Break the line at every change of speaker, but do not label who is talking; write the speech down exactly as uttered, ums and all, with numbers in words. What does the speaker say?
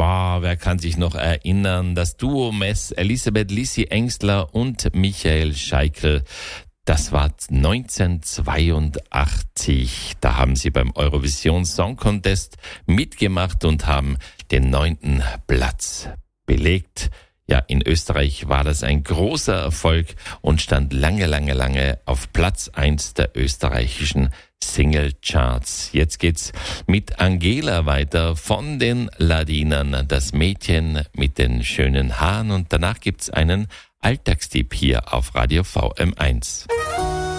Boah, wer kann sich noch erinnern? Das Duo Mess, Elisabeth Lissi Engstler und Michael Scheikel. Das war neunzehnhundertzweiundachtzig. Da haben sie beim Eurovision Song Contest mitgemacht und haben den neunten Platz belegt. Ja, in Österreich war das ein großer Erfolg und stand lange, lange, lange auf Platz eins der österreichischen Singlecharts. Jetzt geht's mit Angela weiter von den Ladinern, das Mädchen mit den schönen Haaren, und danach gibt's einen Alltagstipp hier auf Radio V M eins.